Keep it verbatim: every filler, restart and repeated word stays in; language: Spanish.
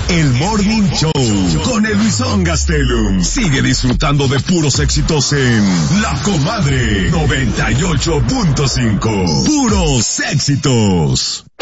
El Morning Show con Elvisón Gastelum. Sigue disfrutando de puros éxitos en La Comadre noventa y ocho punto cinco. Puros éxitos.